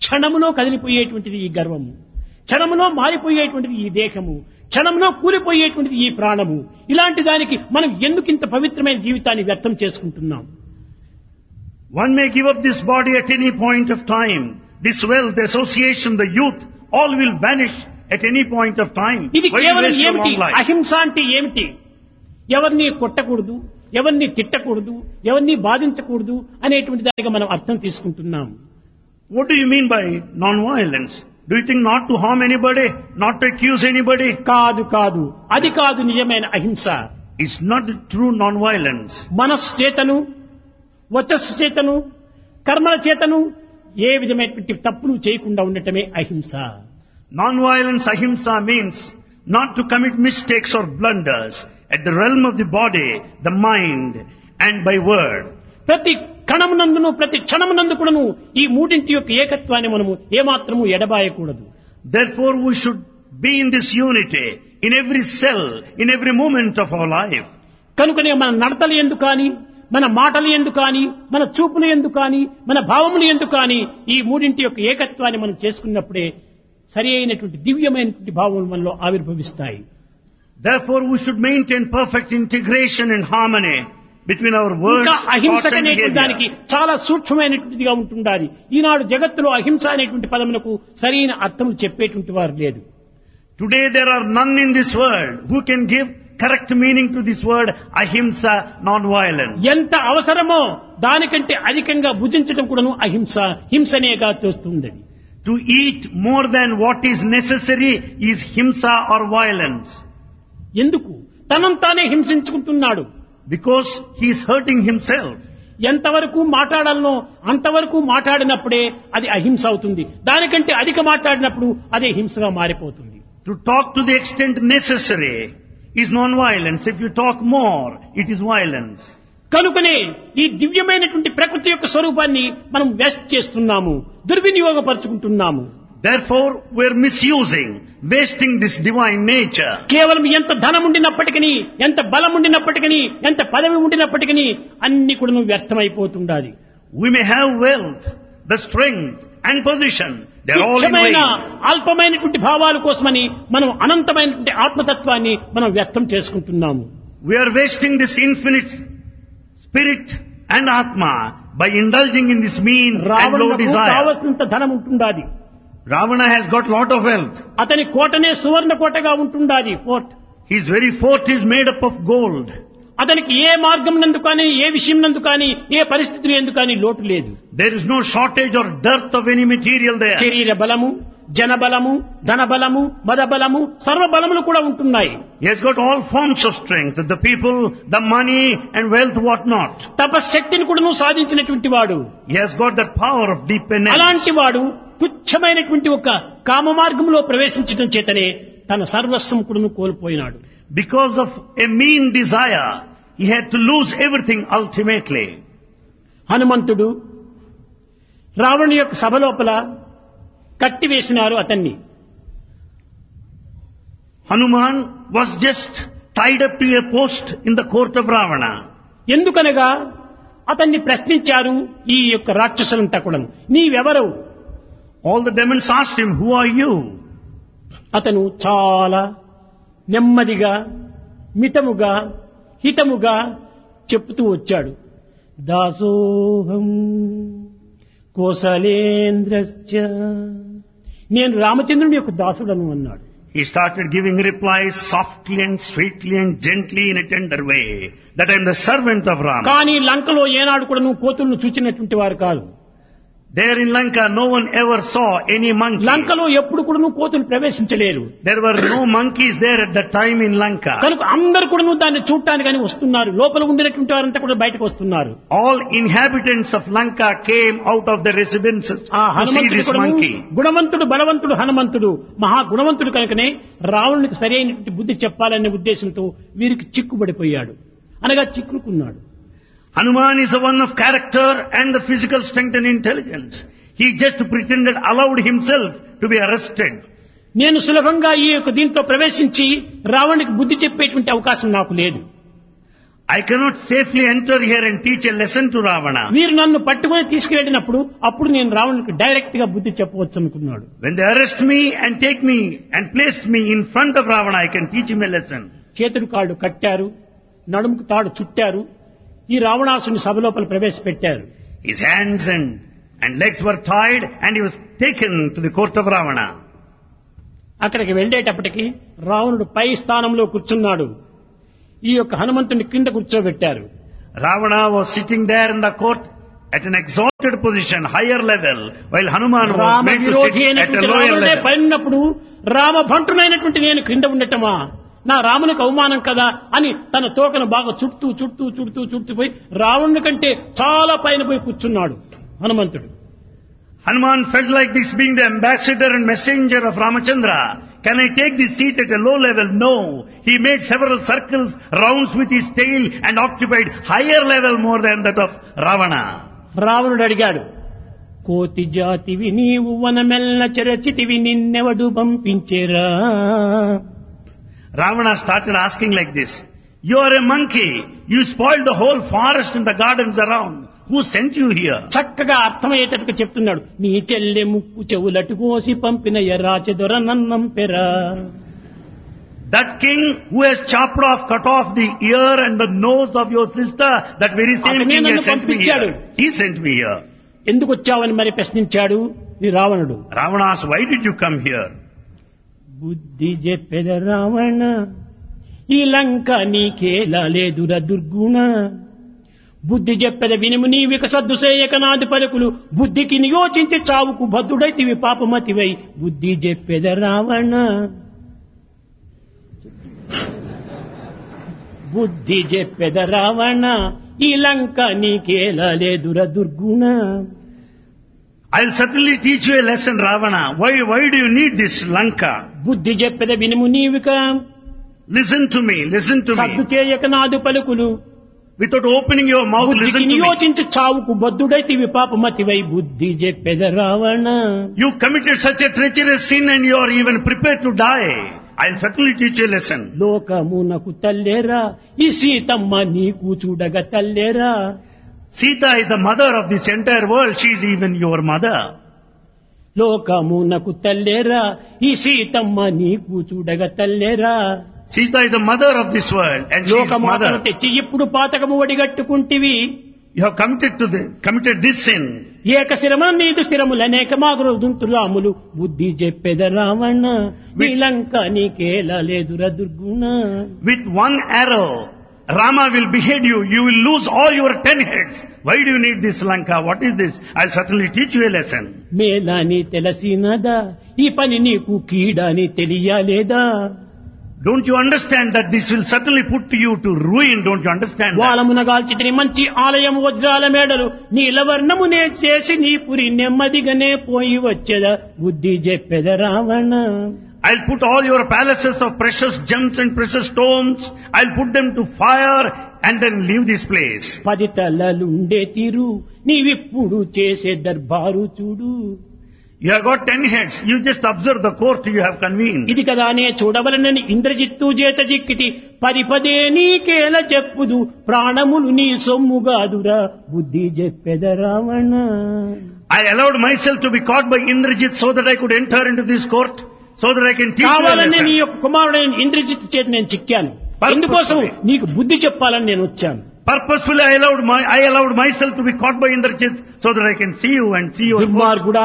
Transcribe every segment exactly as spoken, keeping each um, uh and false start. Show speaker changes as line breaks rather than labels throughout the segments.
క్షణములో కదిలిపోయేటువంటిది ఈ గర్వము, క్షణములో మారిపోయేటువంటిది ఈ దేహము, క్షణంలో కూలిపోయేటువంటిది ఈ ప్రాణము. ఇలాంటి దానికి మనం ఎందుకు ఇంత పవిత్రమైన జీవితాన్ని వ్యర్థం చేసుకుంటున్నాం?
One may give up this body at any point of time. This wealth, the association, the youth, all will vanish at any point of time.
ఇది
Why
కేవలం
waste your
ఏమిటి?
long life?
అహింస అంటే ఏమిటి? ఎవరిని కొట్టకూడదు, ఎవరిని తిట్టకూడదు, ఎవరిని బాధించకూడదు అనేటువంటి దానిగా మనం అర్థం తీసుకుంటున్నాం.
What do you mean by non-violence? Do you think not to harm anybody, not to accuse anybody?
కాదు కాదు, అది కాదు నిజమైన అహింస.
It's not the true non-violence.
మనస్సు చేతను, వచస్సు చేతను, కర్మల చేతను ఏ విధమైనటువంటి తప్పులు చేయకుండా ఉండటమే అహింస.
Non-violence, ahimsa, means not to commit mistakes or blunders at the realm of the body, the mind, and by word.
ప్రతి కణమునందును, ప్రతి క్షణమునందు కూడాను ఈ మూడింటి యొక్క ఏకత్వాన్ని మనము ఏమాత్రము ఎడబాయకూడదు.
Therefore we should be in this unity, in every cell, in every moment of our life.
కనుకనే మన నడతలు ఎందు కానీ, మన మాటలు ఎందు కానీ, మన చూపులు ఎందు కానీ, మన భావములు ఎందు కానీ ఈ మూడింటి యొక్క ఏకత్వాన్ని మనం చేసుకున్నప్పుడే సరి అయినటువంటి దివ్యమైనటువంటి భావములు మనలో ఆవిర్భవిస్తాయి.
Therefore we should maintain perfect integration and harmony between our words,
ఇంకా అహింస
thoughts and
అనేటువంటి దానికి
behavior.
చాలా సూక్ష్మమైనటువంటిదిగా ఉంటుండాలి. ఈనాడు జగత్తులో అహింస అనేటువంటి పదమునకు సరైన అర్థం చెప్పేటువంటి వారు లేదు.
Today there are none in this world who can give correct meaning to this word ahimsa, non-violence.
ఎంత అవసరమో దానికంటే అధికంగా భుజించడం కూడాను అహింస, హింసనేగా తోస్తుంది.
To eat more than what is necessary is himsa or violence.
ఎందుకు? తనంతానే హింసించుకుంటున్నాడు.
Because he is hurting himself.
ఎంతవరకు మాట్లాడాలనో అంతవరకు మాట్లాడినప్పుడే అది అహింస అవుతుంది. దానికంటే అధిక మాట్లాడినప్పుడు అదే హింసగా మారిపోతుంది.
To talk to the extent necessary is non-violence. If you talk more, it is violence.
కనుకనే ఈ దివ్యమైనటువంటి ప్రకృతి యొక్క స్వరూపాన్ని మనం వేస్ట్ చేస్తున్నాము, దుర్వినియోగపరుచుకుంటున్నాము.
Therefore, we are misusing, wasting this divine nature.
కేవలం ఎంత ధనం ఉండినప్పటికీ, ఎంత బలం ఉండినప్పటికీ, ఎంత పదవి ఉండినప్పటికీ అన్ని కూడా వ్యర్థమైపోతుండాలి.
We may have wealth, the strength and position. They are all in
తుచ్చమైన
vain.
అల్పమైనటువంటి భావాల కోసమని మనం అనంతమైనటువంటి ఆత్మతత్వాన్ని మనం వ్యక్తం చేసుకుంటున్నాము.
We are wasting this infinite spirit and atma by indulging in this mean and low
రావణులకు
desire.
కావలసినంత ధనం ఉంటుండాలి.
Ravana has got lot of wealth.
అతని కోటనే సువర్ణ కోటగా ఉంటుండాలి. Fort
His very fort is made up of gold.
అతనికి ఏ మార్గం నందు కానీ, ఏ విషయం నందు కానీ, ఏ పరిస్థితులు ఎందు కానీ లోటు లేదు.
There is no shortage or dearth of any material there.
శరీర బలము, జన బలము, ధన బలము, మద బలము, సర్వ బలములు కూడా ఉంటున్నాయి.
He has got all forms of strength, the people, the money and wealth, what not.
తపశక్తిని కూడా సాధించినటువంటి వాడు.
He has got that power of deep penance.
అలాంటి వాడు తుచ్చమైనటువంటి ఒక కామ మార్గంలో ప్రవేశించడం చేతనే తన సర్వస్వం కూడా కోల్పోయినాడు.
Because of a mean desire, he had to lose everything ultimately.
హనుమంతుడు రావణుని యొక్క సభ లోపల కట్టివేసినారు అతన్ని.
Hanuman was just tied up to a post in the court of Ravana.
ఎందుకనగా అతన్ని ప్రశ్నించారు ఈ యొక్క రాక్షసులంతా కూడా, నీవెవరు?
All the demons asked him, who are you?
అతను చాలా నెమ్మదిగా, మితముగా, హితముగా చెప్తూ వచ్చాడు. దాసోహం కోసలేంద్రశ్చ, నేను రామచంద్రుని యొక్క దాసుడను అన్నాడు.
He started giving replies softly and sweetly and gently in a tender way, that I am the servant of Rama.
కానీ లంకలో ఏనాడు కూడా నువ్వు కోతులను చూచినటువంటి వారు కాదు.
There in Lanka, no one ever saw any monkey.
లంకలో ఎప్పుడు కూడా నువ్వు కోతులు ప్రవేశించలేరు.
There were no monkeys there at that time in Lanka.
కనుక అందరు కూడా నువ్వు దాన్ని చూడటానికి వస్తున్నారు. లోపల ఉండినటువంటి వారంతా కూడా బయటకు వస్తున్నారు.
All inhabitants of Lanka came out of their residences
ఆ
to see
హనుమంతుడు
this
కూడా
monkey.
గుణవంతుడు, బలవంతుడు హనుమంతుడు, మహా గుణవంతుడు కనుకనే రావణునికి సరైనటువంటి బుద్ధి చెప్పాలనే ఉద్దేశంతో వీరికి చిక్కుబడిపోయాడు, అనగా చిక్కుకున్నాడు.
Hanuman is the one of character and the physical strength and intelligence. He just pretended, allowed himself to be arrested.
నేను సులభంగా ఈ యొక్క దీంట్లో ప్రవేశించి రావణునికి బుద్ధి చెప్పేటువంటి అవకాశం నాకు లేదు.
I cannot safely enter here and teach a lesson to Ravana.
వీరు నన్ను పట్టుకొని తీసుకువెళ్ళినప్పుడు అప్పుడు నేను రావణునికి డైరెక్ట్ గా బుద్ధి చెప్పవచ్చు అనుకున్నాడు.
When they arrest me and take me and place me in front of Ravana, I can teach him a lesson.
చేతులు కాళ్ళు కట్టారు, నడుముకు తాడు చుట్టారు, ఈ రావణాసుని సభ లోపల ప్రవేశపెట్టారు.
His hands and, and legs were tied and he was taken to the court of Ravana.
అక్కడికి వెళ్ళేటప్పటికి రావణుడు పై స్థానంలో కూర్చున్నాడు. ఈ యొక్క హనుమంతుని కింద కూర్చోబెట్టారు.
Ravana was sitting there in the court at an exalted position, higher level, while Hanuman was made to sit at a lower level.
పైనప్పుడు Rama భంటునైనటువంటి నేను క్రింద ఉండటమా, నా రామునికి అవమానం కదా అని తన తోకను బాగా చుట్టూ చుట్టూ చుట్టూ చుట్టూ పోయి రావణుని కంటే చాలా పైన పోయి కూర్చున్నాడు హనుమంతుడు.
Hanuman felt like this, being the ambassador and messenger of Ramachandra. Can I take this seat at a low level? No. He made several circles, rounds with his tail and occupied higher level more than that of Ravana.
రావణుడు అడిగాడు, కోతి జాతివి నీవు వనమెల్ల చెరచితివి నిన్నెవడు పంపించేరా.
Ravana started asking like this, you are a monkey. You spoiled the whole forest and the gardens around. Who sent you here?
చక్కగా అర్థమయ్యేటట్టుగా చెప్తున్నాడు. నీ చెల్లె ముక్కు చెవులటు కోసి పంపిన ఎర్రాచెదొర నన్నం పెరా.
That king who has chopped off, cut off the ear and the nose of your sister, that very same king has sent me here. He sent me here.
ఎందుకు వచ్చావని మరి ప్రశ్నించాడు ఈ రావణుడు.
Ravana asked, why did you come here?
బుద్ధి చెప్పెద రావణ, ఈ లంక నీకేలా లేదుర దుర్గుణ. బుద్ధి చెప్పెద వినుము నీ వికసద్దు సేయక నాది పలుకులు, బుద్ధికి నియోచించి చావుకు బద్ధుడైతివి పాపమతివై. బుద్ధి చెప్పెద రావణ, బుద్ధి చెప్పెద రావణ, ఈ లంక నీకేలా లేదుర దుర్గుణ.
I'll certainly teach you a lesson, Ravana. Why, why do you need this Lanka?
బుద్ధి చెప్పెద వినుము నీవిక,
Listen to me, listen to
సద్దు
me.
చేయక నాదు పలుకులు,
Without opening your mouth, listen
బుద్ధికి
to me.
నియోచించి చావుకు బద్ధుడైతివి పాపమతివై. బుద్ధి చెప్పెద Ravana.
You committed such a treacherous sin and you are even prepared to die. I'll certainly teach you a lesson.
లోకమునకు తల్లేరా, ఈ సీతమ్మ నీకు చూడగ తల్లేరా.
Sita is the mother of this entire world. She is even your mother.
లోకమునకు తల్లేరా, ఈ సీతమ్మ నీకు చూడగ తల్లేరా.
Sita is the mother of this world and she is
లోకమాతను
mother.
తెచ్చి ఇప్పుడు పాతకము ఒడిగట్టుకుంటివి.
You have committed to the, committed this sin.
ఏక శిరమ నీదు శిరములనేక మాగురు దుంతురాములు. బుద్ధి చెప్పెద రావణ, లంక నీకేలా లేదుర దుర్గుణ.
With one arrow, Rama will behead you. You will lose all your ten heads. Why do you need this Lanka? What is this? I'll certainly teach you a lesson.
మేలాని తెలిసినదా, ఈ పని నీకు కీడని తెలియలేదా.
Don't you understand that this will certainly put you to ruin? Don't you understand that?
వాలమునగాల్చితిని మంచి ఆలయం వజ్రాల మేడలు, నీలవర్ణమునే చేసి నీ పురి నెమ్మదిగానే పోయి వచ్చేదా. బుద్ధి చెప్పెద Ravana.
I'll put all your palaces of precious gems and precious stones, I'll put them to fire and then leave this place.
పది తలలుండే తీరు నీవిప్పుడు చేసే దర్బారు చూడు.
You have got ten heads. You just observe the court you have convened.
ఇది కదానే చూడవలనని ఇంద్రజిత్తు చేత జిక్కితి. పది పదే నీకేల చెప్పుదు, ప్రాణములు నీ సొమ్ముగాదురా. బుద్ధి చెప్పెద Ravana.
I allowed myself to be caught by Indrajit so that I could enter into this court, so that I can teach you a
కావాలని నీ
lesson.
యొక్క కుమారుడైన ఇంద్రజిత్తు చేత నేను చిక్కాను. ఎందుకోసం? నీకు బుద్ధి చెప్పాలని నేను వచ్చాను.
Purposefully I allowed my, I allowed myself to be caught by Indrajit so that I can see you and see your court.
దుర్మార్గుడా,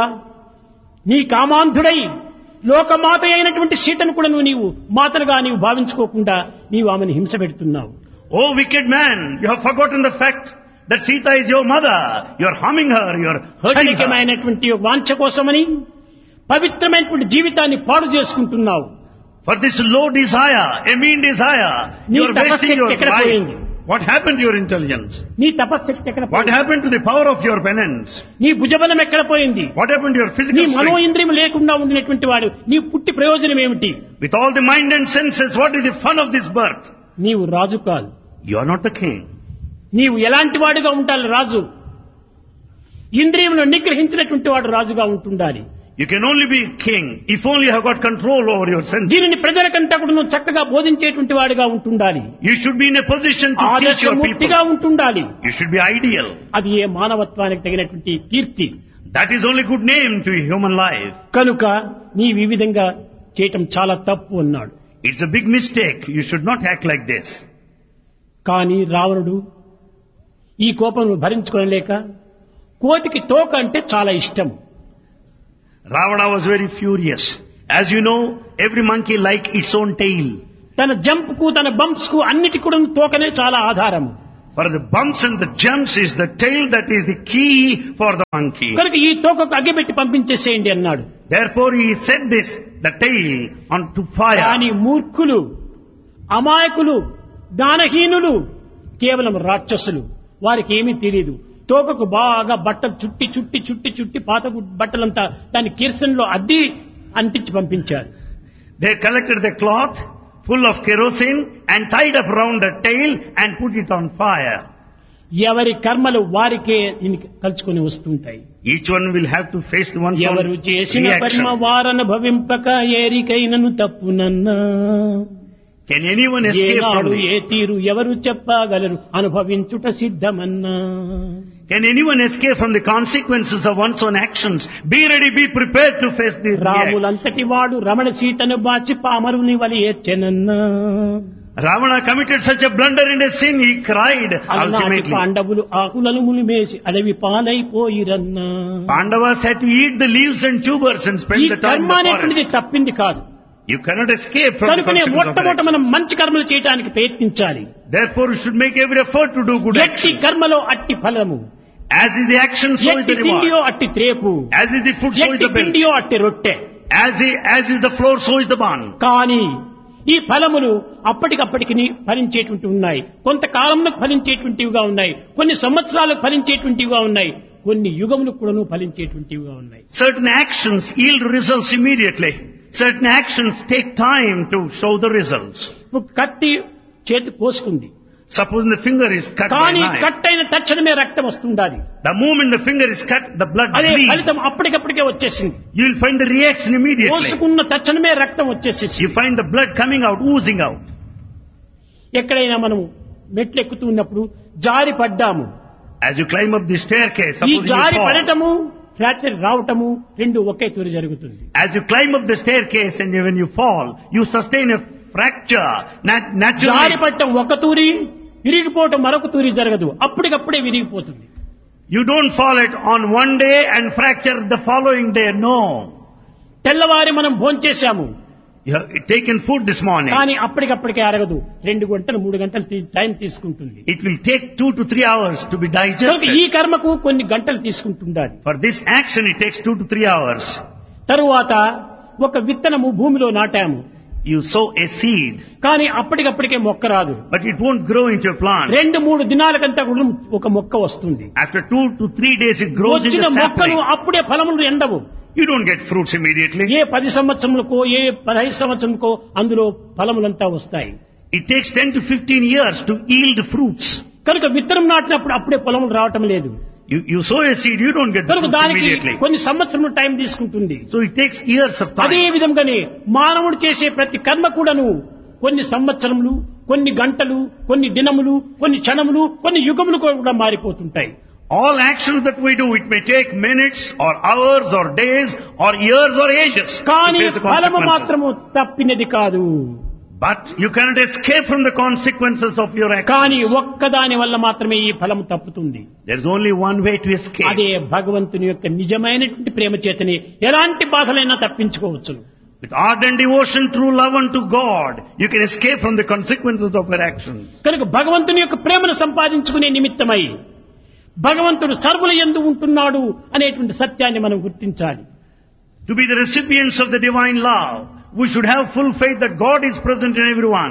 నీ కామాంధుడై లోకమాత అయినటువంటి సీతను కూడా నువ్వు నీవు మాతలుగా నీవు భావించుకోకుండా నీవు ఆమెను హింస పెడుతున్నావు.
Oh wicked man, you have forgotten the fact that Sita is your mother. You are harming her, you are hurting her.
క్షణికమైనటువంటి వాంఛ కోసమని పవిత్రమైనటువంటి జీవితాన్ని పాడు చేసుకుంటున్నావు.
For this low desire, a mean desire,
నీ
you are wasting
తపశ్శక్తి
your
ఎక్కడ
life.
పోయింది?
What happened to your intelligence?
నీ తపశ్శక్తి ఎక్కడ
What
పోయింది?
happened to the power of your penance?
నీ భుజబలం ఎక్కడ పోయింది?
What happened to your
నీ
physical
మనో
strength?
ఇంద్రియం లేకుండా ఉండినటువంటి వాడు నీ పుట్టి ప్రయోజనం ఏమిటి?
With all the mind and senses, what is the fun of this birth?
నీవు రాజు కాదు.
You are not the king.
నీవు ఎలాంటి వాడుగా ఉండాలి? రాజు ఇంద్రియములను నిగ్రహించినటువంటి వాడు రాజుగా ఉంటుండాలి.
You can only be king if only you have got control over your senses.
దీనిని ప్రజలకంతా కూడా నువ్వు చక్కగా బోధించేటువంటి వాడిగా ఉంటుండాలి.
You should be in a position to teach your people.
ఆదర్శమూర్తిగా ఉంటుండాలి.
You should be ideal.
అది ఏ మానవత్వానికి తగినటువంటి కీర్తి.
That is only good name to human life.
కనుక నీ ఈ విధంగా చేయటం చాలా తప్పు అన్నాడు.
It's a big mistake. You should not act like this.
కానీ రావణుడు ఈ కోపం భరించుకోలేక కోతికి తోక అంటే చాలా ఇష్టం.
Ravana was very furious. As you know, every monkey likes its own tail.
తన జంప్ కు తన బంప్స్ కు అన్నిటి కూడా తోకనే చాలా ఆధారం.
For the bumps and the jumps is the tail that is the key for the monkey.
కనుక ఈ తోకకు అగ్గిపెట్టి పంపించేసేయండి అన్నాడు.
Therefore he set this, the tail, onto fire.
కానీ మూర్ఖులు, అమాయకులు, జ్ఞానహీనులు, కేవలం రాక్షసులు, వారికి ఏమీ తెలియదు. తోకకు బాగా బట్టలు చుట్టి చుట్టి చుట్టి చుట్టి పాత బట్టలంతా దాని కిరసన్లో అద్ది అంటించి పంపించారు.
They collected the cloth full of kerosene and tied up round the tail and put it on fire.
ఎవరి కర్మలు వారికే దీనికి కలుసుకొని వస్తుంటాయి.
Each one will have to face the one's own
ఎవరు చేసిన కర్మ వారన భవింపక ఏరికైనను తప్పునన్నా.
Can anyone escape from
ఏ తీరు ఎవరు చెప్పగలరు అనుభవించుట సిద్ధమన్నా.
Can anyone escape from the consequences of one's own actions? Be ready, be prepared to face the reaction.
రాములంతటి వాడు రమణ సీతను బాచి పామరుని వలి ఏడ్చెనన్నా.
Ravana committed such a blunder in a sin, he cried ultimately.
పాండవులు ఆకులను ములిమేసి అడవి పాలైపోయిరన్నా.
Pandavas had to eat the leaves and tubers and spend the time in the forest.
తప్పింది కాదు.
You cannot escape from the consequences of
మొట్టమొదట మనం మంచి కర్మలు చేయడానికి ప్రయత్నించాలి.
Therefore you should make every effort to do good
actions.
actions.
కర్మలో అట్టి ఫలము.
As is the action, so is the reward.
అట్టి త్రేపు.
As is the food, so is the belt.
అట్టి రొట్టె.
As is, as is the floor, so is the bun.
కానీ ఈ ఫలములు అప్పటికప్పటికి ఫలించేటువంటి ఉన్నాయి, కొంతకాలంలో ఫలించేటువంటివిగా ఉన్నాయి, కొన్ని సంవత్సరాలకు ఫలించేటువంటివిగా ఉన్నాయి, కొన్ని యుగములకు కూడా ఫలించేటువంటివిగా ఉన్నాయి.
Certain actions yield results immediately. Certain actions take time to show the results.
కత్తి చేతి కోసుకుంది.
Suppose the finger is cut by
కానీ
knife.
కట్ అయిన తక్షణమే రక్తం వస్తుండాలి.
The moment the finger is cut, the blood
అదే
bleeds.
ఫలితం అప్పటికప్పుడే వచ్చేసింది.
You will find the reaction immediately.
కోసుకున్న తక్షణమే రక్తం వచ్చేసింది.
You find the blood coming out, oozing out.
ఎక్కడైనా మనం మెట్లు ఎక్కుతూ ఉన్నప్పుడు జారి పడ్డాము.
As you climb up the staircase,
ఈ
suppose
జారి
you fall.
పడటము, ఫ్రాక్చర్ రావటము రెండు ఒకే తూరి జరుగుతుంది.
As you climb up the staircase and when you fall, you sustain a fracture nat- naturally.
జారి పడటం ఒక తూరి, విరిగిపోవటం మరొక తూరి జరగదు, అప్పటికప్పుడే విరిగిపోతుంది.
You don't fall it on one day and fracture the following day. No.
తెల్లవారి మనం భోంచేశాము.
You have taken food this morning.
కానీ అప్పటికప్పటికే అరగదు, రెండు గంటలు మూడు గంటలు టైం తీసుకుంటుంది.
It will take two to three hours to be digested.
ఈ కర్మకు కొన్ని గంటలు తీసుకుంటుండాలి.
For this action it takes two to three hours.
తరువాత ఒక విత్తనము భూమిలో నాటాము.
You sow a seed.
కానీ అప్పటికప్పటికే మొక్క రాదు.
But it won't grow into a plant.
రెండు మూడు దినాలకంతా కూడా ఒక మొక్క వస్తుంది.
After two to three days it grows into
వచ్చిన
a
మొక్కలు
sapling.
అప్పుడే ఫలములు ఎండవు.
You don't get fruits immediately.
ఏ పది సంవత్సరములకో ఏ పదహైదు సంవత్సరములకో అందులో ఫలములంతా వస్తాయి.
It takes ten to fifteen years to yield fruits.
కనుక విత్తనం నాటినప్పుడు అప్పుడే ఫలములు రావటం లేదు.
You, you sow a seed, you don't get the
కనుక
fruits
దానికి
immediately.
కొన్ని సంవత్సరములు టైం తీసుకుంటుంది.
So it takes years of
అదే
time.
విధంగానే మానవుడు చేసే ప్రతి కర్మ కూడాను కొన్ని సంవత్సరములు, కొన్ని గంటలు, కొన్ని దినములు, కొన్ని క్షణములు, కొన్ని యుగములు కూడా మారిపోతుంటాయి.
All actions that we do, it may take minutes or hours or days or years or ages to
కానీ
face the
ఫలము
consequences.
మాత్రము తప్పినది కాదు.
But you cannot escape from the consequences of your
కానీ
actions.
ఒక్కదాని వల్ల మాత్రమే ఈ ఫలము తప్పుతుంది.
There is only one way to escape.
అదే భగవంతుని యొక్క నిజమైనటువంటి ప్రేమ చేతని ఎలాంటి బాధలైనా తప్పించుకోవచ్చు.
With ardent devotion, true love unto God, you can escape from the consequences of your actions.
కనుక భగవంతుని యొక్క ప్రేమను సంపాదించుకునే నిమిత్తమై భగవంతుడు సర్వుల యందు ఉంటున్నాడు అనేటువంటి సత్యాన్ని మనం గుర్తించాలి.
To be the recipients of the divine love, we should have full faith that God is present in everyone.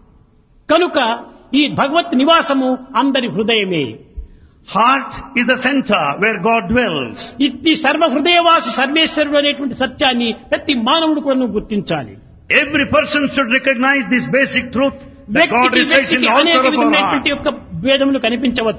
కనుక ఈ భగవత్ నివాసము అందరి హృదయమే.
Heart is the center where God dwells.
ఇట్టి సర్వ హృదయవాసి సర్వేశ్వరుడు అనేటువంటి సత్యాన్ని ప్రతి మానవుడు కూడా గుర్తించాలి.
Every person should recognize this basic truth that God
వ్యక్తికి
resides in
వ్యక్తికి
all
అనేక
of our
విధమైనటువంటి
heart.
యొక్క భేదములు కనిపించవచ్చును.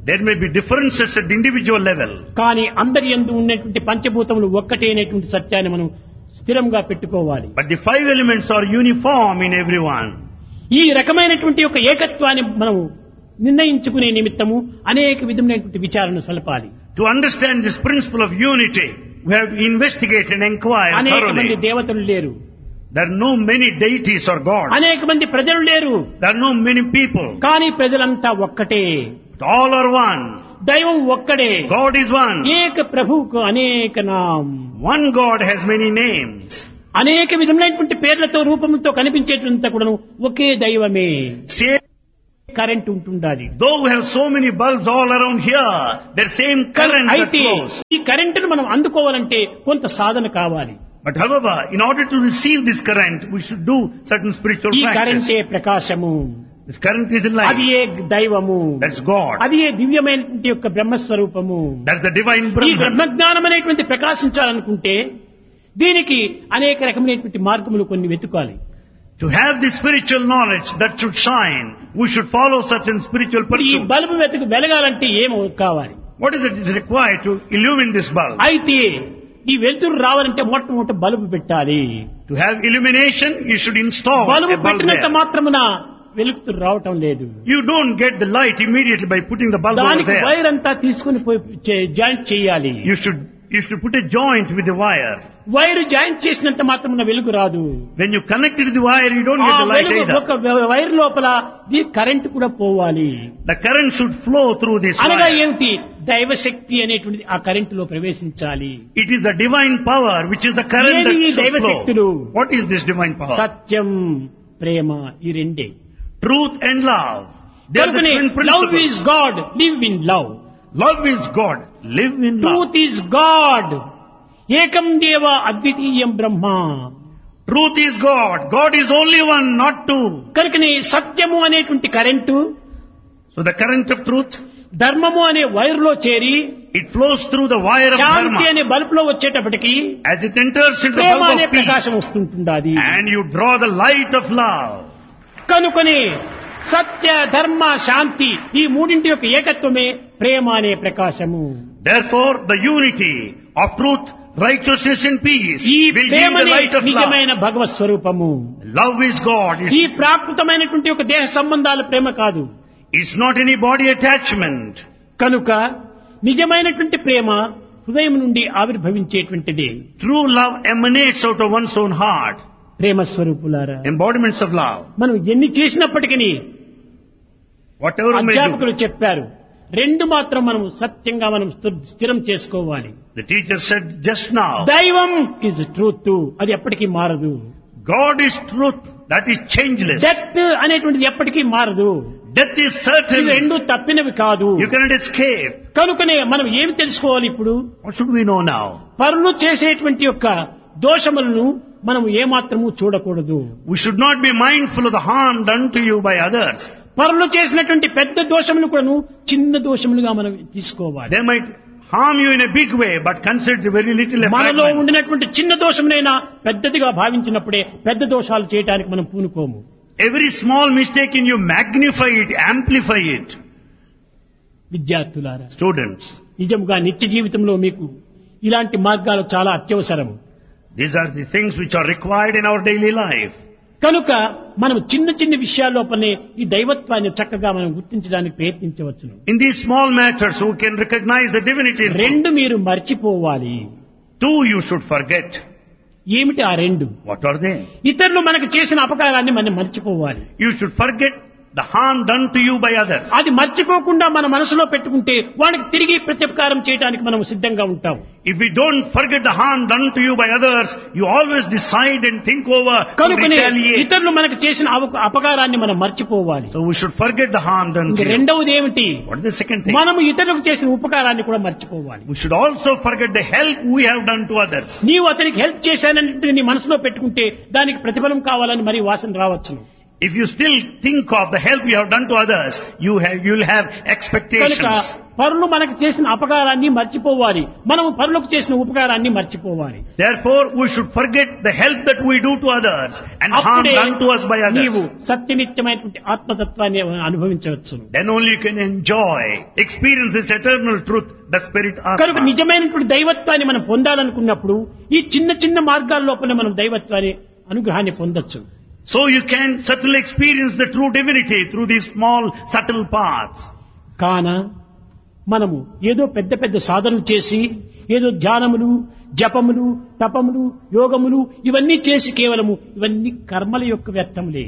There may be differences at the individual level.
కానీ అందరి యందు ఉన్నటువంటి పంచభూతములు ఒక్కటే అనేటువంటి సత్యాన్ని మనం స్థిరంగా పెట్టుకోవాలి.
But the five elements are uniform in everyone.
ఈ రకమైనటువంటి ఒక ఏకత్వాన్ని మనం నిర్ణయించుకునే నిమిత్తము అనేక విధమైనటువంటి విచారణ సలపాలి.
To understand this principle of unity, we have to investigate and inquire
అనేక మంది
thoroughly.
దేవతలు లేరు,
There are no many deities or gods.
అనేక మంది ప్రజలు లేరు,
There are no many people.
కానీ ప్రజలంతా ఒక్కటే.
But all are one.
దైవం ఒక్కడే.
God is one.
ఏక ప్రభువుకు అనేక నాం.
One God has many names.
అనేక విధములైనటువంటి పేర్లతో రూపంతో కనిపించేటంతా కూడా ఒకే దైవమే.
Same,
కరెంట్ ఉంటుండాలి.
though we have so many bulbs all around here, there same current that
అయితే
flows.
ఈ కరెంటును మనం అందుకోవాలంటే కొంత సాధన కావాలి.
But however, in order to receive this current, we should do certain spiritual
ఈ
practice.
కరెంటే Prakasam,
This current is the
అది
light.
ఏ దైవము,
That's God.
అది ఏ దివ్యమైనటువంటి యొక్క బ్రహ్మస్వరూపము.
That's the divine
ఈ
Brahman.
బ్రహ్మజ్ఞానం అనేటువంటి ప్రకాశించాలనుకుంటే దీనికి అనేక రకమైనటువంటి మార్గములు కొన్ని వెతుకాలి.
To have this spiritual knowledge that should shine, we should follow certain spiritual
ఈ
pursuits.
బల్బు వెతుకు వెలగాలంటే ఏమో కావాలి.
What is it is required to illumine this bulb?
అయితే ఈ వెలుతురు రావాలంటే మొట్టమొదటి బల్బు పెట్టాలి.
To have illumination, you should install
bulb
a bulb
పెట్టినంత
there.
మాత్రమున వెలుతురు రావటం లేదు.
You don't get the light immediately by putting the bulb over
దానికి
there.
వైర్ అంతా తీసుకుని పోయి చే- జాయింట్ చేయాలి.
You should you should put a joint with the wire.
Wire joint చేసినంత మాత్రమున వెలుగు రాదు.
When you connect it to the wire, you don't
ఆ
get the light
వెలుగు
either.
ఒక వైర్ లోపల ఈ కరెంట్ కూడా పోవాలి.
The current should flow through this
అనగా
wire.
ఏమిటి? దైవశక్తి అనేటువంటిది ఆ కరెంట్ లో ప్రవేశించాలి.
It is the divine power which is the current
ఏది ఈ
that should
దైవశక్తులు?
flow. What is this divine power?
సత్యం, ప్రేమ, ఈ రెండే.
Truth and love. They are the
కనుకనే
twin
love
principles.
Is God, live in love.
Love is God. Live in love.
Truth is God, ఏకం దేవ అద్వితీయం బ్రహ్మ.
Truth is God. God is only one, not two.
కనుకనే సత్యము అనేటువంటి current
So the current of truth,
ధర్మము అనే wire లో చేరి
it flows through the wire of
Shanti
dharma.
అనే బల్బ్ లో వచ్చేటప్పటికి
As it enters into the
Prema
bulb
అనే
of peace,
ప్రకాశం వస్తుంటుంది.
and you draw the light of love.
కనుకొని సత్య, ధర్మ, శాంతి ఈ మూడింటి యొక్క ఏకత్వమే ప్రేమ అనే ప్రకాశము.
Therefore, the unity of truth, righteousness and peace
ఈ
will give the
ప్రేమనే
light of love.
నిజమైన భగవత్ స్వరూపము.
Love is God.
ఈ
It's,
ప్రాకృతమైనటువంటి ఒక దేహ సంబంధాల ప్రేమ కాదు.
it's not any body attachment.
కనుక నిజమైనటువంటి ప్రేమ హృదయం నుండి ఆవిర్భవించేటువంటిది.
True love emanates out of one's own heart.
ప్రేమ స్వరూపులారా,
Embodiments of love.
మనం ఎన్ని చేసినప్పటికీ
Whatever we may do.
అధ్యాపకులు చెప్పారు, రెండు మాత్రం మనం సత్యంగా మనం స్థి- స్థిరం చేసుకోవాలి.
The teacher said just now,
దైవం ఇస్ ట్రూత్, అది ఎప్పటికీ మారదు.
God is truth. That is changeless.
Death అనేటువంటిది ఎప్పటికీ మారదు.
Death is
ఇవి
certain.
రెండు తప్పినవి కాదు.
You cannot escape.
కనుకనే మనం ఏమి తెలుసుకోవాలి ఇప్పుడు?
What should we know now?
పరులు చేసేటువంటి యొక్క దోషములను మనం ఏమాత్రము చూడకూడదు.
We should not be mindful of the harm done to you by others.
పరులు చేసినటువంటి పెద్ద దోషములు కూడాను చిన్న దోషములుగా మనం తీసుకోవాలి.
They might harm you in a big way, but consider it very little a
మనలో
fragment.
ఉండినటువంటి చిన్న దోషమునైనా పెద్దదిగా భావించినప్పుడే పెద్ద దోషాలు చేయడానికి మనం పూనుకోము.
Every small mistake in you, magnify it, amplify it.
విద్యార్థులారా,
Students,
నిజంగా నిత్య జీవితంలో మీకు ఇలాంటి మార్గాలు చాలా అత్యవసరం.
these are the things which are required in our daily life.
కనుక మనం చిన్న చిన్న విషయాల్లోపనే ఈ దైవత్వాన్ని చక్కగా మనం గుర్తించడానికి ప్రయత్నించవచ్చును.
In these small matters, who can recognize the divinity in
రెండు మీరు మర్చిపోవాలి.
two you should forget.
ఏమిటి ఆ రెండు?
What are they?
ఇతరులు మనకు చేసిన అపకారాన్ని మనం మర్చిపోవాలి.
You should forget the harm done to you by others.
అది మర్చిపోకుండా మన మనసులో పెట్టుకుంటే వాడికి తిరిగి ప్రత్యుపకారం చేయడానికి మనం సిద్ధంగా ఉంటాం.
If we don't forget the harm done to you by others, you always decide and think over to
కనుకనే
retaliate.
ఇతరులు మనకు చేసిన అవ- అపకారాన్ని మనం మర్చిపోవాలి.
So we should forget the harm done
ఇంక
to you.
రెండవది ఏమిటి?
What is the second thing?
మనము ఇతరులకు చేసిన ఉపకారాన్ని కూడా మర్చిపోవాలి.
We should also forget the help we have done to others.
నీవు అతనికి హెల్ప్ చేశానంటే నీ మనసులో పెట్టుకుంటే దానికి ప్రతిఫలం కావాలని మరి వాసన రావచ్చును.
If you still think of the help you have done to others, you have, you'll have
కనుక
expectations.
పరులు మనకు చేసిన అపకారాన్ని మర్చిపోవాలి, మనము పరులకు చేసిన ఉపకారాన్ని మర్చిపోవాలి.
Therefore, we should forget the help that we do to others and harm
అప్పుడే
done to us by
నీవు
others.
సత్యనిత్యమైనటువంటి ఆత్మతత్వాన్ని అనుభవించవచ్చును.
Then only you can enjoy, experience this eternal truth, the spirit
కనుక
Atma.
నిజమైనటువంటి దైవత్వాన్ని మనం పొందాలనుకున్నప్పుడు ఈ చిన్న చిన్న మార్గాల లోపల మనం దైవత్వాన్ని అనుగ్రహాన్ని పొందొచ్చు.
So you can certainly experience the true divinity through these small, subtle paths.
కాన మనము ఏదో పెద్ద పెద్ద సాధనలు చేసి ఏదో ధ్యానములు, జపములు, తపములు, యోగములు ఇవన్నీ చేసి కేవలము ఇవన్నీ కర్మల యొక్క వ్యర్థములే.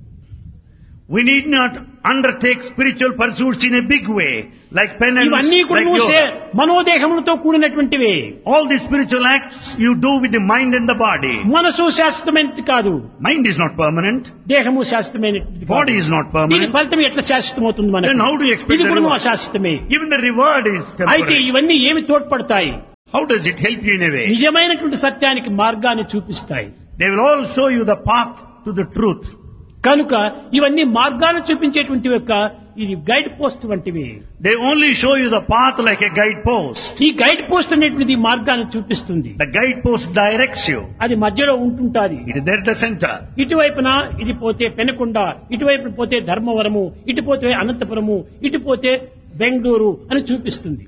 We need not undertake spiritual pursuits in a big way, like penance,
ఇవన్నీ కూడా
like
నువ్వు
yoga.
మనోదేహములతో కూడినటువంటివే.
All these spiritual acts you do with the mind and the body.
మనసు శాశ్వతమైనది కాదు,
Mind is not permanent.
దేహము శాశ్వతమైనది
Body
కాదు.
is not
దీని
permanent.
ఫలితం ఎట్లా శాశ్వతమవుతుంది మనకు?
Then how do you expect
ఇది
the
కూడా
reward?
అశాశ్వతమే.
Even the reward is
అయితే
temporary.
ఇవన్నీ ఏమి తోడ్పడతాయి?
How does it help you in a way?
నిజమైనటువంటి సత్యానికి మార్గాన్ని చూపిస్తాయి.
They will all show you the path to the truth.
కనుక ఇవన్నీ మార్గాలు చూపించేటువంటి యొక్క ఇది గైడ్ పోస్ట్ వంటివి.
They only show you the path like a guidepost.
ఈ గైడ్ పోస్ట్ అనేటువంటిది మార్గాన్ని చూపిస్తుంది.
The guidepost directs you.
అది మధ్యలో ఉంటుంటాది.
It is there at the center.
ఇటువైపున ఇది పోతే పెనకొండ, ఇటువైపు పోతే ధర్మవరము, ఇటు పోతే అనంతపురము, ఇటు పోతే బెంగళూరు అని చూపిస్తుంది.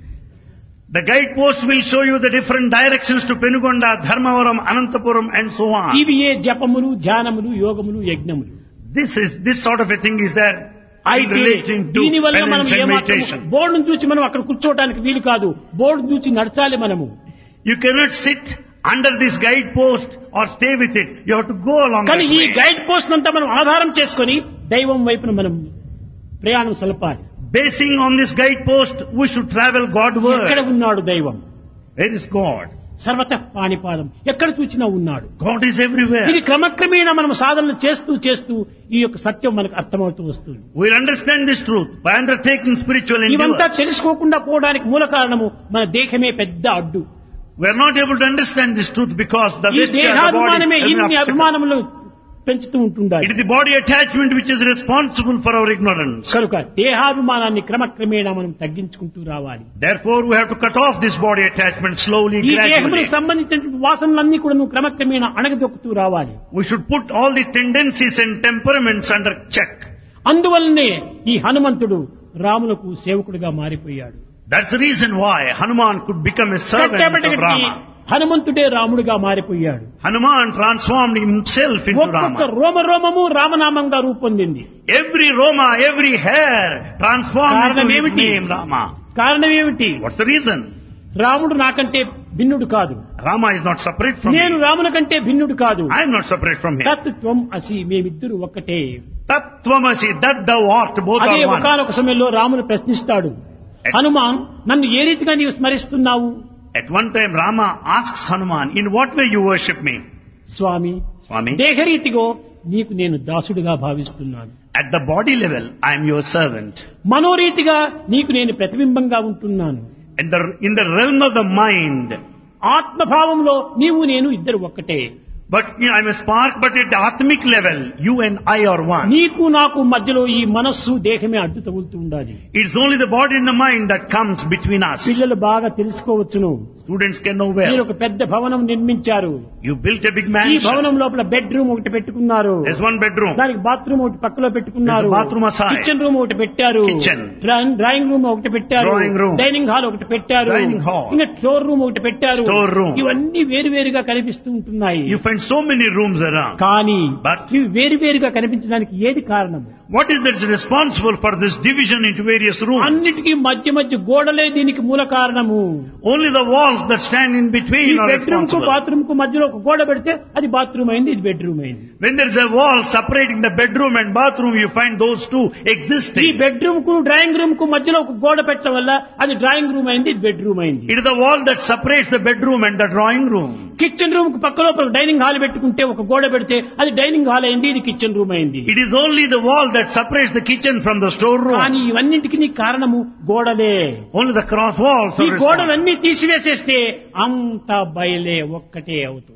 The guidepost will show you the different directions to Penugonda, Dharmavaram, Anantapuram and so on.
ఇవి ఏ జపములు, ధ్యానములు, యోగములు, యజ్ఞములు.
This is, this sort of a thing is there in
అయితే
relating to
దీని వల్ల మనం
penance and
ఏమాత్రం
meditation.
బోర్డును చూసి మనం అక్కడ కూర్చోవడానికి వీలు కాదు. బోర్డు చూసి నడచాలి మనము.
You cannot sit under this guidepost or stay with it. You have to go along
కానీ
that
ఈ
way.
గైడ్ పోస్ట్ అంతా మనం ఆధారం చేసుకొని దైవం వైపున మనం ప్రయాణం సలపాలి.
Basing on this guidepost, we should travel
ఎక్కడ
Godward.
ఉన్నాడు దైవం?
Where is God?
సర్వతః పాణిపాదం, ఎక్కడ చూచినా ఉన్నాడు.
God is everywhere.
ఇది క్రమక్రమేణా మనం సాధనలు చేస్తూ చేస్తూ ఈ యొక్క సత్యం మనకు అర్థమవుతూ వస్తుంది.
We'll understand this truth by undertaking spiritual
ఇవంతా
endeavors.
తెలుసుకోకుండా పోవడానికి మూల కారణము మన దేహమే పెద్ద అడ్డు.
We are not able to understand this truth because the
ఈ
vesture of the
దేహాభిమానమే
body is an
ఇన్ని
obstacle.
అభిమానములు పెంచుతూ ఉంటుండాలి.
It is the body attachment which is responsible for our ignorance.
కనుక దేహాభిమానాన్ని క్రమక్రమేణా మనం తగ్గించుకుంటూ రావాలి.
Therefore, we have to cut off this body attachment slowly,
ఈ దేహములకు
gradually.
సంబంధించినటువంటి వాసనలన్నీ కూడా నువ్వు క్రమక్రమేణా అణగదొక్కుతూ రావాలి.
We should put all these tendencies and temperaments under check.
అందువల్లనే ఈ హనుమంతుడు రాములకు సేవకుడిగా మారిపోయాడు.
That's the reason why Hanuman could become a servant of
కట్టబెట్టగట్టి
Rama.
హనుమంతుడే రాముడిగా మారిపోయాడు.
Hanuman transformed himself into
ఒక్కొక్క
Rama.
రోమ రోమము రామనామంగా రూపొందింది.
Every Roma, every hair transformed
కారణం
into his
ఏమిటి?
name Rama.
కారణం ఏమిటి?
What's the reason?
రాముడు నాకంటే భిన్నుడు కాదు,
Rama is not separate from
నేను
me.
రాముల కంటే భిన్నుడు కాదు.
I am not separate from him.
తత్ త్వం అసి, మేమిద్దరు ఒక్కటే.
Tattvamasi, that thou art, both
అదే
are one.
ఒకానొక సమయంలో రామును ప్రశ్నిస్తాడు, హనుమాన్ నన్ను ఏ రీతిగా నీవు స్మరిస్తున్నావు?
At one time Rama asks Hanuman, in what way you worship me?
Swamy,
Swami,
దేహరీతిగో నీకు నేను దాసుడిగా భావిస్తున్నాను.
at the body level I am your servant.
మనోరీతిగా నీకు నేను ప్రతిబింబంగా ఉంటున్నాను.
In the, in the realm of the mind,
ఆత్మభావంలో నీవు నేను ఇద్దరు ఒక్కటే.
but you know, I am a spark, but at the atmic level, you and I are one.
నీకు నాకు మధ్యలో ఈ మనస్సు దేహమే అడ్డు తగులుతూ ఉండాలి.
It's only the body and the mind that comes between us.
పిల్లలు బాగా తెలుసుకోవచ్చును.
Students can know
మీరు
well.
ఒక పెద్ద భవనం నిర్మించారు.
You built a big
ఈ
mansion.
భవనం లోపల బెడ్రూమ్ ఒకటి పెట్టుకున్నారు.
There's one bedroom.
దానికి బాత్రూమ్ ఒకటి పక్కలో పెట్టుకున్నారు.
There's a bathroom aside.
Kitchen room ఒకటి పెట్టారు.
Kitchen.
డ్రా- డ్రాయింగ్ రూమ్ ఒకటి పెట్టారు.
Drawing room.
డైనింగ్ హాల్ ఒకటి పెట్టారు.
Dining hall.
ఇంకా స్టోర్ రూమ్ ఒకటి పెట్టారు.
Store room.
ఇవన్నీ వేరువేరుగా కనిపిస్తూ ఉంటున్నాయి.
You find so many rooms around.
కానీ
But-
ఇవి వేరువేరుగా కనిపించడానికి ఏది కారణం?
What is that responsible for this division into various rooms?
అన్నిటికీ మధ్య మధ్య గోడలే దీనికి మూల కారణము.
Only the walls that stand in
ఈ
between are
బెడ్రూమ్ కు
responsible.
బాత్రూమ్ కు మధ్యలో ఒక గోడ పెడితే అది బాత్రూమ్ అయింది, ఇది బెడ్రూమ్ అయింది.
When there is a wall separating the bedroom and bathroom, you find those two
ఈ
existing.
బెడ్రూమ్ కు డ్రాయింగ్ రూమ్ కు మధ్యలో ఒక గోడ పెట్టడం వల్ల అది డ్రాయింగ్ రూమ్ అయింది, ఇది బెడ్రూమ్ అయింది.
It is the wall that separates the bedroom and the drawing room.
Kitchen room కు పక్కలో ఒక డైనింగ్ హాల్ పెట్టుకుంటే ఒక గోడ పెడితే అది డైనింగ్ హాల్ అయింది, ఇది కిచెన్ రూమ్ అయింది.
It is only the wall that separates the kitchen from the storeroom.
కానీ ఇవన్నింటికి కారణము గోడలే.
Only the cross walls
ఈ
are responsible.
గోడలన్నీ తీసివేసేస్తే అంత బయలే ఒక్కటే అవుతుంది.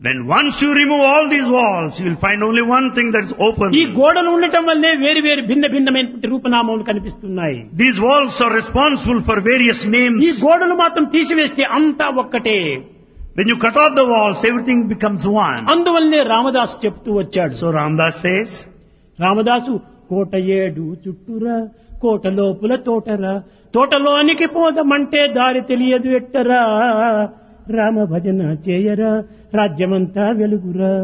Then once you remove all these walls, you will find only one thing that is open.
ఈ గోడలు ఉండటం వల్లే వేరు వేరు భిన్న భిన్నమైనటువంటి రూపనామములు కనిపిస్తున్నాయి.
These walls are responsible for various names.
ఈ గోడలు మాత్రం తీసివేస్తే అంతా ఒక్కటే.
When you cut off the walls, everything becomes one.
అందువల్లే రామదాసు చెప్తూ వచ్చాడు.
So Ramdas says,
రామదాసు కోట ఏడు చుట్టూరా కోట లోపుల తోటరా తోటలోనికి పోదమంటే దారి తెలియదు ఎట్టరా రామ భజన చేయరా రాజ్యమంతా వెలుగురా.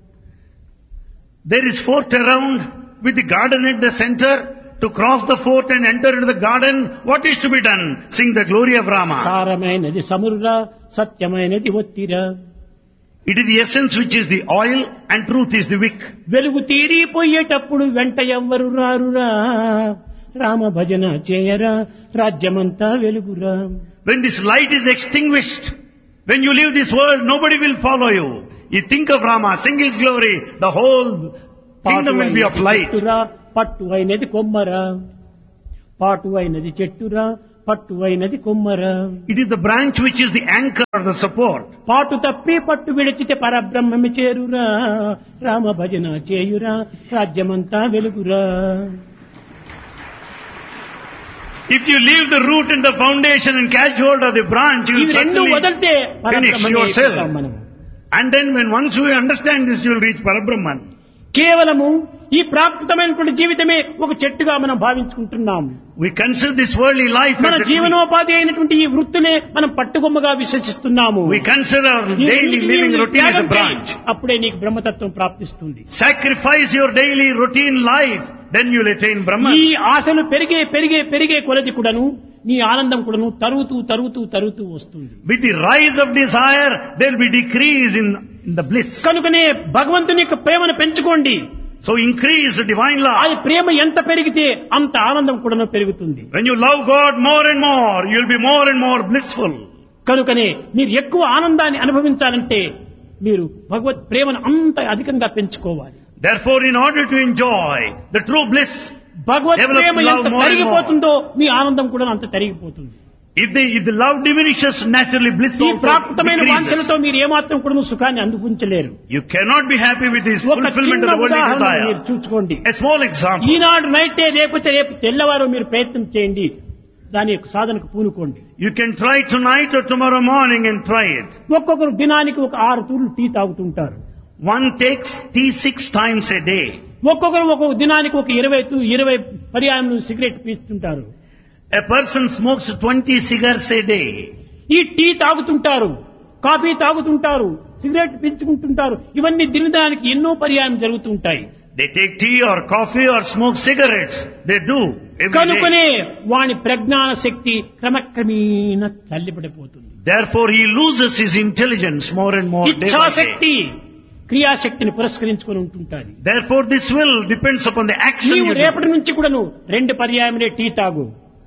there is fort around with the garden at the center. To cross the fort and enter into the garden, what is to be done? Sing the glory of Rama.
సారమైనది సమురురా సత్యమైనది ఒత్తిరా.
It is the essence which is the oil and truth is the wick.
వెలుగు తీరిపోయేటప్పుడు వెంట ఎవ్వరు రారురా రామ భజన చేయరా రాజ్యమంతా వెలుగురా.
When this light is extinguished, when you leave this world, nobody will follow you. You think of Rama, sing his glory, the whole kingdom will be of light.
పట్టు అయినది కొమ్మరా పాటు అయినది చెట్టురా పట్టు అయినది కొమ్మరా.
It is the branch which is the anchor or the support.
పాటు తప్పి పట్టు విడిచితే పరబ్రహ్మమి చేరురా రామ భజన చేయురా రాజ్యమంతా వెలుగురా.
If you leave the root and the foundation and catch hold of the branch, you will certainly
వదిలితే
finish yourself. And then when once you understand this, you will reach Parabrahman.
కేవలము ఈ ప్రాకృతమైనటువంటి జీవితమే ఒక చెట్టుగా మనం భావించుకుంటున్నాము.
We consider this worldly life
మన
as a
జీవనోపాధి అయినటువంటి ఈ వృత్తినే మనం పట్టుకొమ్మగా విశ్వసిస్తున్నాము.
We consider our daily living routine as a branch.
అప్పుడే నీకు బ్రహ్మతత్వం ప్రాప్తిస్తుంది.
Sacrifice your daily routine life, then you will attain Brahman.
ఈ ఆశలు పెరిగే పెరిగే పెరిగే కొలది కూడాను నీ ఆనందం కూడాను తరుగుతూ తరుగుతూ తరుగుతూ వస్తుంది.
With the rise of desire, there will be decrease in, in the bliss.
కనుకనే భగవంతుని యొక్క ప్రేమను పెంచుకోండి.
So increase the divine love.
అది ప్రేమ ఎంత పెరిగితే అంత ఆనందం కూడాను పెరుగుతుంది.
When you love God more and more, you will be more and more blissful.
కనుకనే మీరు ఎక్కువ ఆనందాన్ని అనుభవించాలంటే మీరు భగవత్ ప్రేమను అంత అధికంగా పెంచుకోవాలి.
Therefore, in order to enjoy the true bliss,
Bhagwat
develop
Prema
love
ఎంత
more and
తరిగిపోతుందో మీ ఆనందం కూడా అంత తరిగిపోతుంది.
if the if the love diminishes, naturally bliss
ఈ
also
ప్రాకృతమైన
decreases.
వాంఛలతో మీరు ఏమాత్రం కూడా సుఖాన్ని అందుకుంచలేరు.
You cannot be happy with this
ఒక
fulfillment of
చిన్న
the worldly
ఉదాహరణ మీరు
desire.
చూసుకోండి.
A small example.
ఈనాడు నైటే లేకపోతే రేపు తెల్లవారు మీరు ప్రయత్నం చేయండి, దాని యొక్క సాధనకు పూనుకోండి.
You can try tonight or tomorrow morning and try it.
ఒక్కొక్కరు దినానికి ఒక ఆరు తూర్లు tea తాగుతుంటారు.
One takes tea six times a day.
ఒక్కొక్కరు ఒక్కొక్క దినానికి ఒక ఇరవై తూ ఇరవై పర్యాయం cigarette పీస్తుంటారు.
A person smokes twenty cigarettes a day.
ఈ టీ తాగుతుంటారు, కాఫీ తాగుతుంటారు, సిగరెట్ పీల్చుకుంటుంటారు. ఇవన్నీ దినదానికి ఎన్నో పర్యాయం జరుగుతుంటాయి.
They take tea or coffee or smoke cigarettes. They do every
కనుకనే
day.
వాని ప్రజ్ఞాన శక్తి క్రమక్రమేణ తల్లిపడిపోతుంది.
Therefore, he loses his intelligence more and more day by
ఇచ్ఛాశక్తి
day.
క్రియాశక్తిని పురస్కరించుకొని ఉంటుంటారు.
Therefore, this will depends upon the action
నీవు
you do.
రేపటి నుంచి కూడా నువ్వు రెండు పర్యాయములే టీ తాగు,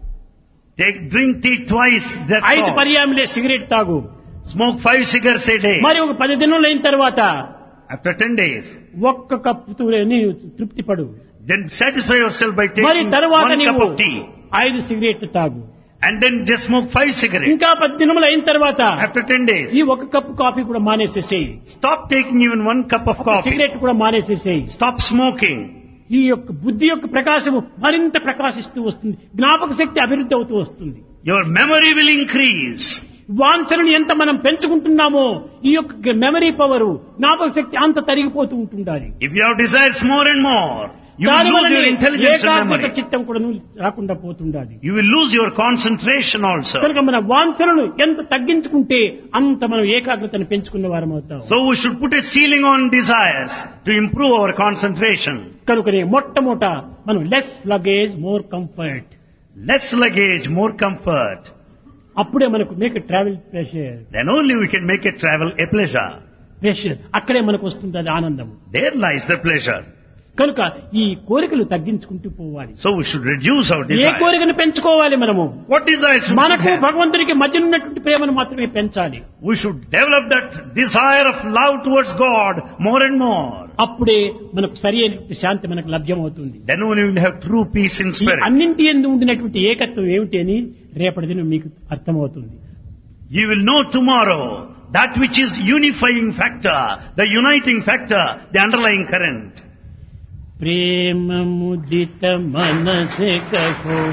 Take drink tea twice. That's
ఐదు
all.
పర్యాయములే సిగరెట్ తాగు,
Smoke five cigarettes a day.
మరి ఒక పది దినాలు అయిన తర్వాత
After ten days,
ఒక్క కప్పుతో నీవు తృప్తి పడు.
then satisfy yourself by
మరి
taking
తర్వాత
one cup
నీవు
of tea,
ఐదు సిగరెట్లు తాగు.
and then just smoke five cigarettes.
ఇంకా పది దినములు అయిన తర్వాత
After ten days,
ఈ ఒక కప్పు కాఫీ కూడా మానేసేసేయి,
stop taking even one cup of coffee.
Cigarette కూడా మానేసేసేయి.
Stop smoking.
ఈ యొక్క బుద్ధి యొక్క ప్రకాశము మరింత ప్రకాశిస్తూ వస్తుంది, జ్ఞాపక శక్తి అభివృద్ధి అవుతూ వస్తుంది.
Your memory will increase.
వాంఛలను ఎంత మనం పెంచుకుంటున్నామో ఈ యొక్క మెమరీ పవర్ జ్ఞాపక శక్తి అంత తరిగిపోతూ ఉంటుండాలి.
If you have desires more and more, you will
దానివల్ల
lose your intelligence and
ఏకాగ్రత
memory.
చిత్తం కూడా రాకుండా పోతుండాలి.
You will lose your concentration also.
కనుక మన వాంఛలను ఎంత తగ్గించుకుంటే అంత మనం ఏకాగ్రతను పెంచుకున్న వారం అవుతాం.
So we should put a ceiling on desires to improve our concentration.
కనుకనే మొట్టమొదట మనం less luggage more comfort,
Less luggage, more comfort.
అప్పుడే మనకు make travel pressure
Then only we can make a travel a pleasure.
Pressure అక్కడే మనకు వస్తుంది అది ఆనందం.
There lies the pleasure.
కనుక ఈ కోరికలు తగ్గించుకుంటూ పోవాలి.
So we should reduce our
A
desires.
కోరికను పెంచుకోవాలి మనము?
What desires should we
మనకు
have?
భగవంతునికి మధ్య ఉన్నటువంటి ప్రేమను మాత్రమే పెంచాలి.
We should develop that desire of love towards God more and more.
అప్పుడే మనకు సరి అయినటువంటి శాంతి మనకు లభ్యమవుతుంది.
Then only we will have true peace in
ఈ
spirit.
అన్నింటి యందు ఉండినటువంటి ఏకత్వం ఏమిటి అని రేపటి దినం మీకు అర్థమవుతుంది.
You will know tomorrow that which is unifying factor, the uniting factor, the underlying current.
प्रेम मुदित मन से कहो